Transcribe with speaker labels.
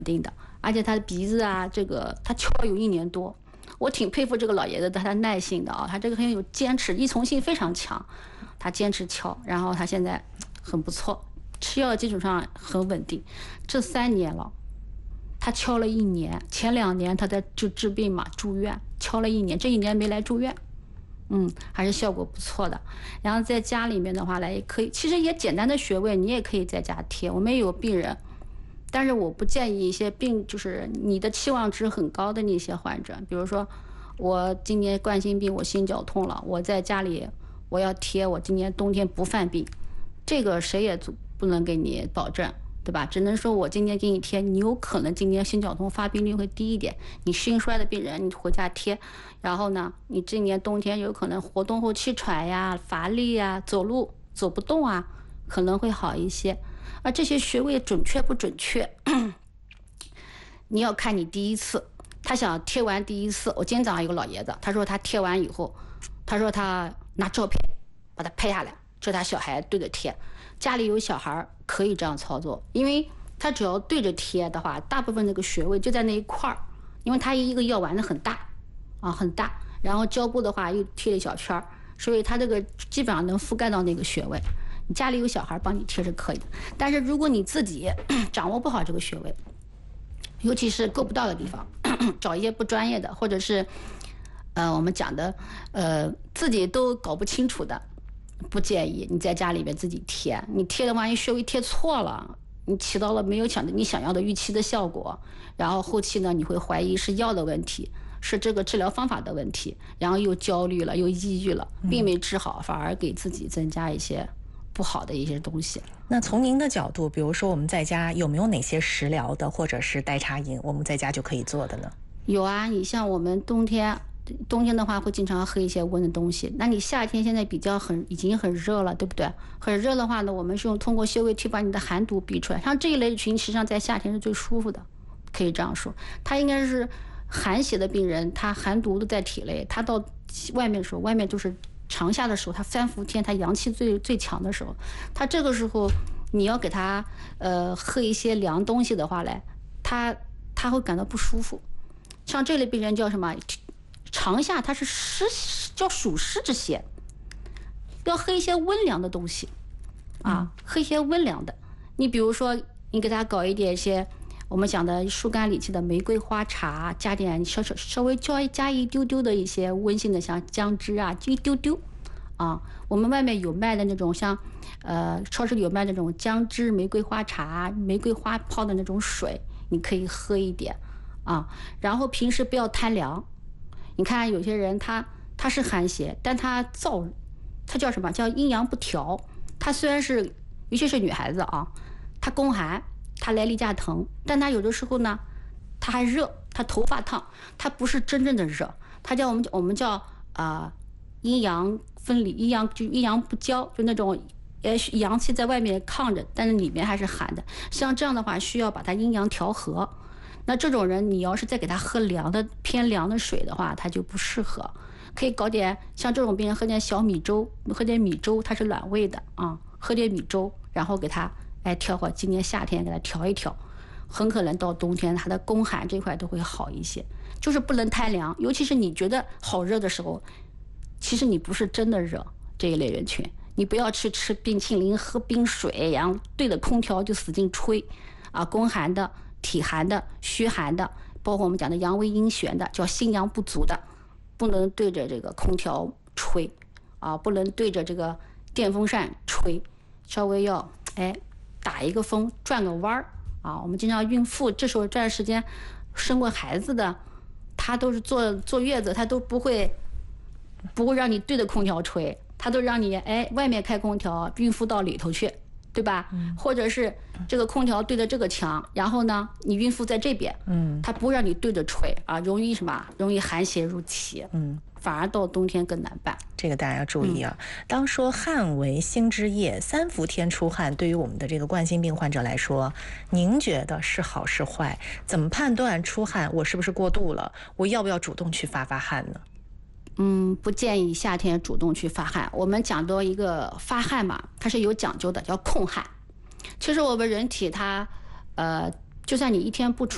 Speaker 1: 定的，而且他的鼻子啊，这个他敲有1年多，我挺佩服这个老爷子的，他耐性的啊，他这个很有坚持，依从性非常强，他坚持敲，然后他现在很不错，吃药的基础上很稳定，这3年了。他敲了1年，前2年他在就治病嘛，住院敲了1年，这1年没来住院，还是效果不错的。然后在家里面的话呢，也可以，其实也简单的穴位你也可以在家贴。我们也有病人，但是我不建议一些病就是你的期望值很高的那些患者，比如说我今年冠心病，我心绞痛了，我在家里我要贴，我今年冬天不犯病，这个谁也不能给你保证。对吧？只能说我今天给你贴，你有可能今年心绞痛发病率会低一点。你心衰的病人，你回家贴，然后呢，你今年冬天有可能活动后气喘呀、乏力呀、走路走不动啊，可能会好一些。而这些穴位准确不准确，你要看你第一次。他想贴完第一次，我今天早上有个老爷子，他说他贴完以后，他说他拿照片把它拍下来，这他小孩对着贴。家里有小孩可以这样操作，因为他只要对着贴的话，大部分那个穴位就在那一块儿，因为他一个药丸子很大啊，很大，然后胶布的话又贴了小圈儿，所以他这个基本上能覆盖到那个穴位。你家里有小孩帮你贴是可以的，但是如果你自己掌握不好这个穴位，尤其是够不到的地方，找一些不专业的，或者是我们讲的自己都搞不清楚的。不建议你在家里边自己贴，你贴的万一穴位贴错了，你起到了没有你想要的预期的效果，然后后期呢你会怀疑是药的问题，是这个治疗方法的问题，然后又焦虑了，又抑郁了，并没治好，反而给自己增加一些不好的一些东西。
Speaker 2: 那从您的角度，比如说我们在家有没有哪些食疗的或者是代茶饮，我们在家就可以做的呢？
Speaker 1: 有啊，你像我们冬天的话会经常喝一些温的东西，那你夏天现在已经很热了，对不对？很热的话呢，我们是通过穴位去把你的寒毒逼出来，像这一类群实际上在夏天是最舒服的，可以这样说。他应该是寒邪的病人，他寒毒都在体内，他到外面的时候，外面就是长夏的时候，他3伏天，他阳气最强的时候，他这个时候你要给他喝一些凉东西的话呢，他会感到不舒服。像这类病人叫什么？长夏它是叫暑湿之邪，要喝一些温凉的东西啊，喝一些温凉的。你比如说，你给他搞一些我们讲的疏肝理气的玫瑰花茶，加点稍微加一丢丢的一些温性的，像姜汁啊，就一丢丢啊。我们外面有卖的那种，像超市里有卖那种姜汁玫瑰花茶、玫瑰花泡的那种水，你可以喝一点啊。然后平时不要贪凉。你看有些人他是寒邪，但他叫什么？叫阴阳不调。他虽然是，尤其是女孩子啊，她宫寒，她来例假疼，但她有的时候呢，她还热，她头发烫，她不是真正的热，她叫我们叫阴阳分离，阴阳不交，就那种阳气在外面抗着，但是里面还是寒的。像这样的话，需要把它阴阳调和。那这种人，你要是再给他喝偏凉的水的话，他就不适合。可以搞点像这种病人喝点小米粥，喝点米粥，它是暖胃的啊，喝点米粥，然后给他调好，今年夏天给他调一调，很可能到冬天他的宫寒这块都会好一些。就是不能贪凉，尤其是你觉得好热的时候，其实你不是真的热。这一类人群，你不要去吃冰淇淋、喝冰水，然后对着空调就使劲吹啊，宫寒的。体寒的、虚寒的，包括我们讲的阳微阴旋的，叫心阳不足的，不能对着这个空调吹啊，不能对着这个电风扇吹，稍微要打一个风，转个弯儿啊。我们经常孕妇这段时间生过孩子的，她都是坐月子，她都不会让你对着空调吹，她都让你外面开空调，孕妇到里头去。对吧？或者是这个空调对着这个墙，然后呢，你孕妇在这边，它不让你对着吹啊，容易什么？容易寒邪入体，反而到冬天更难办。
Speaker 2: 这个大家要注意啊。当说汗为心之液，3伏天出汗，对于我们的这个冠心病患者来说，您觉得是好是坏？怎么判断出汗我是不是过度了？我要不要主动去发汗呢？
Speaker 1: 不建议夏天主动去发汗。我们讲到一个发汗嘛，它是有讲究的，叫控汗。其实我们人体它，就算你一天不出